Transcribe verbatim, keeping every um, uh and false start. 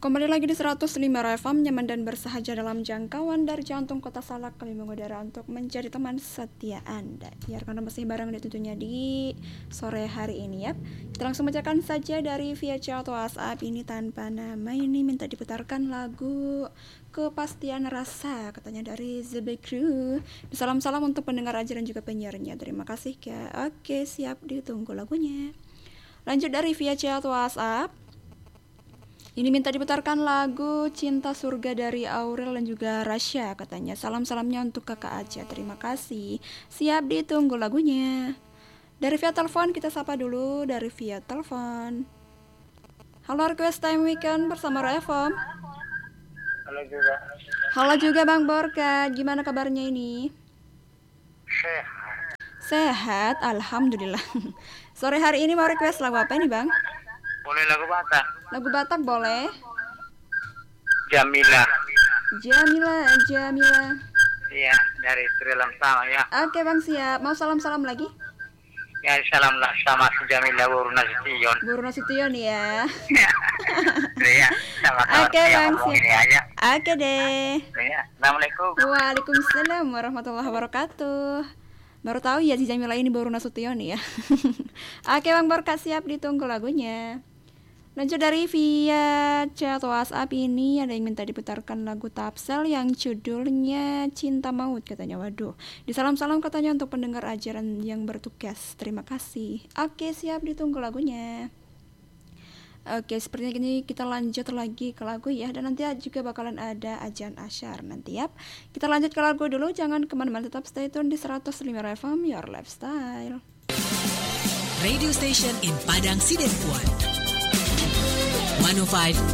Kembali lagi di seratus lima F M, nyaman dan bersahaja dalam jangkauan dari jantung kota Salak. Kami mengudara untuk menjadi teman setia Anda. Biarkan masih bareng tentunya di sore hari ini ya. Kita langsung bacakan saja dari via chat atau WhatsApp ini tanpa nama. Ini minta diputarkan lagu Kepastian Rasa, katanya dari The Big Crew. Salam-salam untuk pendengar aja dan juga penyiarnya. Terima kasih ya. Oke, siap, ditunggu lagunya. Lanjut dari via chat atau WhatsApp. Ini minta diputarkan lagu Cinta Surga dari Aurel dan juga Rasya, katanya. Salam-salamnya untuk kakak aja, terima kasih. Siap, ditunggu lagunya. Dari via telepon kita sapa dulu dari via telepon. Halo, request time weekend bersama Roy F M. Halo juga. Halo juga Bang Borka, gimana kabarnya ini? Sehat. Sehat, alhamdulillah. Sore hari ini mau request lagu apa nih Bang? Boleh lagu Batak. Lagu Batak boleh. Jamila. Jamila, Jamila. Iya, dari Sri Lamsama ya. Oke Bang, siap. Mau salam-salam lagi? Ya, salam lah sama si Jamila Buru Nasution. Buru Nasution ya. Iya, sama-sama. Oke Bang, siap. Ini aja. Oke deh. Iya, Assalamualaikum. Waalaikumsalam warahmatullahi wabarakatuh. Baru tahu ya si Jamila ini Buru Nasution ya. Oke Bang Borka, siap, ditunggu lagunya. Lanjut dari via chat WhatsApp ini ada yang minta diputarkan lagu Tapsel yang judulnya Cinta Maut, katanya. Waduh, disalam-salam katanya untuk pendengar ajaran yang bertugas. Terima kasih. Oke, siap, ditunggu lagunya. Oke, sepertinya gini kita lanjut lagi ke lagu ya. Dan nanti juga bakalan ada ajan asyar nanti ya. Kita lanjut ke lagu dulu, jangan kemana-mana, tetap stay tune di seratus lima F M, Your Lifestyle. Radio Station in Padang Sidempuan. seratus lima